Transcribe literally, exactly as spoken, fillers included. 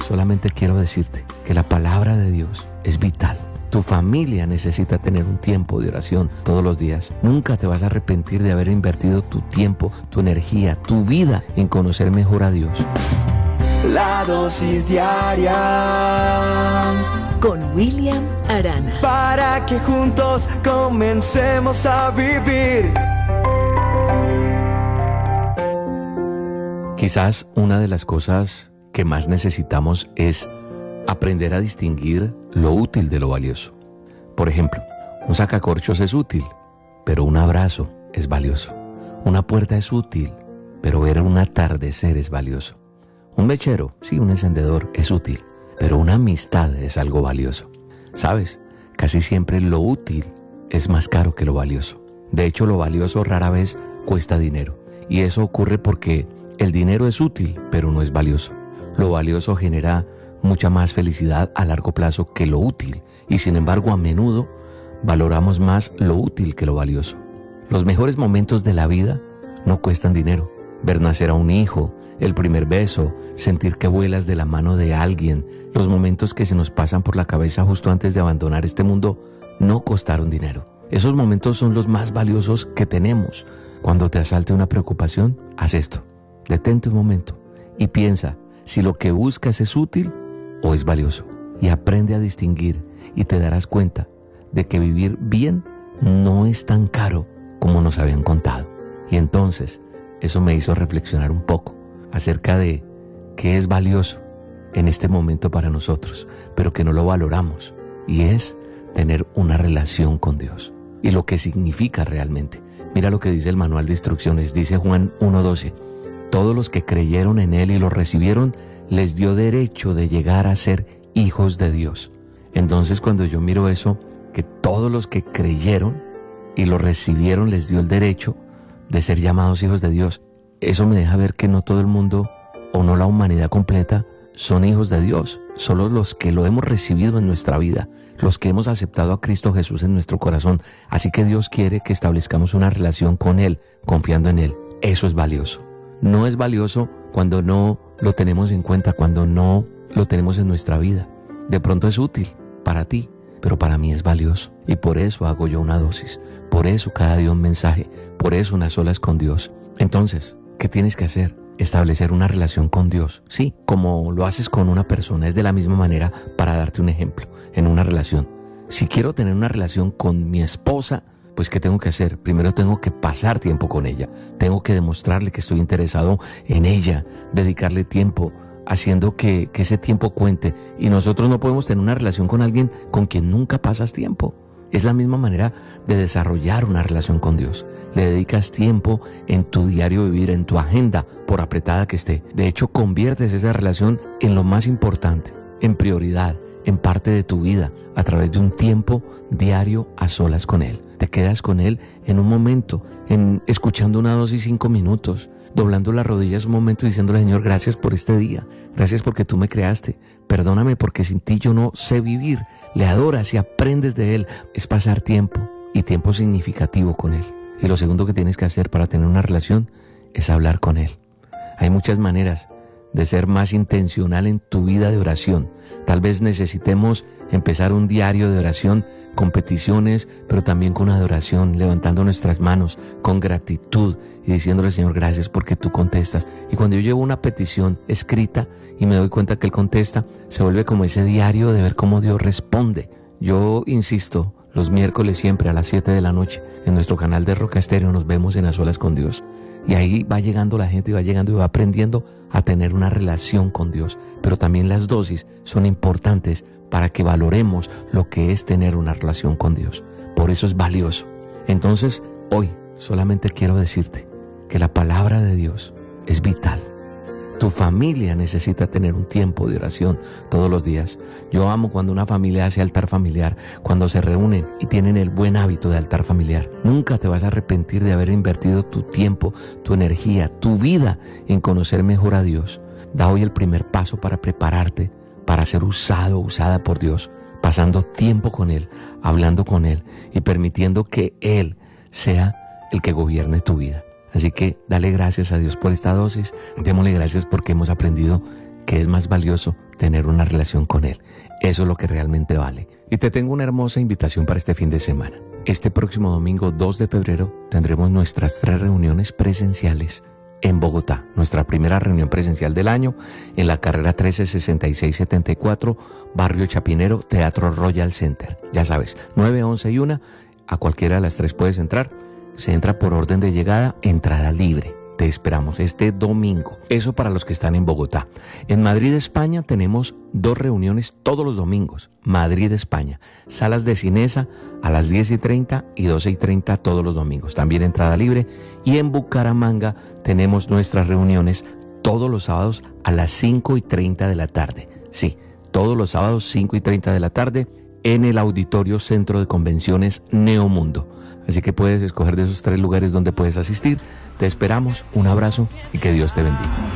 solamente quiero decirte que la palabra de Dios es vital. Tu familia necesita tener un tiempo de oración todos los días. Nunca te vas a arrepentir de haber invertido tu tiempo, tu energía, tu vida en conocer mejor a Dios. La dosis diaria con William Arana, para que juntos comencemos a vivir. Quizás una de las cosas que más necesitamos es aprender a distinguir lo útil de lo valioso. Por ejemplo, un sacacorchos es útil, pero un abrazo es valioso. Una puerta es útil, pero ver un atardecer es valioso. Un mechero, sí, un encendedor, es útil, pero una amistad es algo valioso. ¿Sabes? Casi siempre lo útil es más caro que lo valioso. De hecho, lo valioso rara vez cuesta dinero. Y eso ocurre porque el dinero es útil, pero no es valioso. Lo valioso genera mucha más felicidad a largo plazo que lo útil. Y sin embargo, a menudo valoramos más lo útil que lo valioso. Los mejores momentos de la vida no cuestan dinero. Ver nacer a un hijo, el primer beso, sentir que vuelas de la mano de alguien, los momentos que se nos pasan por la cabeza justo antes de abandonar este mundo, no costaron dinero. Esos momentos son los más valiosos que tenemos. Cuando te asalte una preocupación, haz esto. Detente un momento y piensa si lo que buscas es útil o es valioso. Y aprende a distinguir y te darás cuenta de que vivir bien no es tan caro como nos habían contado. Y entonces, eso me hizo reflexionar un poco acerca de qué es valioso en este momento para nosotros, pero que no lo valoramos, y es tener una relación con Dios y lo que significa realmente. Mira lo que dice el manual de instrucciones, dice Juan uno doce. Todos los que creyeron en Él y lo recibieron, les dio derecho de llegar a ser hijos de Dios. Entonces, cuando yo miro eso, que todos los que creyeron y lo recibieron les dio el derecho de ser llamados hijos de Dios, eso me deja ver que no todo el mundo, o no la humanidad completa, son hijos de Dios. Solo los que lo hemos recibido en nuestra vida, los que hemos aceptado a Cristo Jesús en nuestro corazón. Así que Dios quiere que establezcamos una relación con Él, confiando en Él. Eso es valioso. No es valioso cuando no lo tenemos en cuenta, cuando no lo tenemos en nuestra vida. De pronto es útil para ti, pero para mí es valioso. Y por eso hago yo una dosis. Por eso cada día un mensaje. Por eso unas solas con Dios. Entonces, ¿qué tienes que hacer? Establecer una relación con Dios. Sí, como lo haces con una persona. Es de la misma manera, para darte un ejemplo, en una relación. Si quiero tener una relación con mi esposa, pues ¿qué tengo que hacer? Primero tengo que pasar tiempo con ella. Tengo que demostrarle que estoy interesado en ella, dedicarle tiempo, haciendo que, que ese tiempo cuente. Y nosotros no podemos tener una relación con alguien con quien nunca pasas tiempo. Es la misma manera de desarrollar una relación con Dios. Le dedicas tiempo en tu diario vivir, en tu agenda, por apretada que esté. De hecho, conviertes esa relación en lo más importante, en prioridad, en parte de tu vida, a través de un tiempo diario a solas con Él. Te quedas con Él en un momento, en escuchando una dosis cinco minutos, doblando las rodillas un momento y diciéndole: Señor, gracias por este día, gracias porque tú me creaste, perdóname porque sin ti yo no sé vivir. Le adoras y aprendes de Él. Es pasar tiempo, y tiempo significativo con Él. Y lo segundo que tienes que hacer para tener una relación es hablar con Él. Hay muchas maneras de ser más intencional en tu vida de oración. Tal vez necesitemos empezar un diario de oración con peticiones, pero también con adoración, levantando nuestras manos con gratitud y diciéndole: Señor, gracias porque tú contestas. Y cuando yo llevo una petición escrita y me doy cuenta que Él contesta, se vuelve como ese diario de ver cómo Dios responde. Yo insisto, los miércoles siempre a las siete de la noche en nuestro canal de Roca Estéreo nos vemos en A Solas con Dios. Y ahí va llegando la gente y va llegando y va aprendiendo a tener una relación con Dios. Pero también las dosis son importantes para que valoremos lo que es tener una relación con Dios. Por eso es valioso. Entonces, hoy solamente quiero decirte que la palabra de Dios es vital. Tu familia necesita tener un tiempo de oración todos los días. Yo amo cuando una familia hace altar familiar, cuando se reúnen y tienen el buen hábito de altar familiar. Nunca te vas a arrepentir de haber invertido tu tiempo, tu energía, tu vida en conocer mejor a Dios. Da hoy el primer paso para prepararte para ser usado, usada por Dios, pasando tiempo con Él, hablando con Él y permitiendo que Él sea el que gobierne tu vida. Así que dale gracias a Dios por esta dosis, démosle gracias porque hemos aprendido que es más valioso tener una relación con Él. Eso es lo que realmente vale. Y te tengo una hermosa invitación para este fin de semana. Este próximo domingo dos de febrero tendremos nuestras tres reuniones presenciales en Bogotá. Nuestra primera reunión presencial del año en la carrera trece sesenta y seis setenta y cuatro, Barrio Chapinero, Teatro Royal Center. Ya sabes, nueve, once y una, a cualquiera de las tres puedes entrar. Se entra por orden de llegada, entrada libre. Te esperamos este domingo. Eso para los que están en Bogotá. En Madrid, España, tenemos dos reuniones todos los domingos. Madrid, España. Salas de Cinesa a las diez y treinta y doce y treinta todos los domingos. También entrada libre. Y en Bucaramanga tenemos nuestras reuniones todos los sábados a las cinco y treinta de la tarde. Sí, todos los sábados cinco y treinta de la tarde en el Auditorio Centro de Convenciones Neomundo. Así que puedes escoger de esos tres lugares donde puedes asistir. Te esperamos, un abrazo y que Dios te bendiga.